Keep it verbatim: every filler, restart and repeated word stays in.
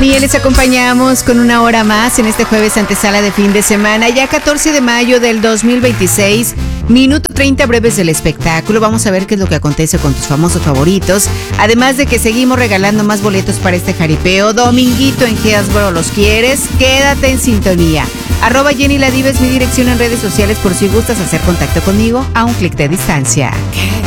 Y les acompañamos con una hora más en este jueves antesala de fin de semana, ya catorce de mayo del dos mil veintiséis, minuto treinta breves del espectáculo. Vamos a ver qué es lo que acontece con tus famosos favoritos, además de que seguimos regalando más boletos para este jaripeo. Dominguito en Hillsboro, ¿los quieres? Quédate en sintonía. Arroba Jenny la Diva es mi dirección en redes sociales por si gustas hacer contacto conmigo a un clic de distancia.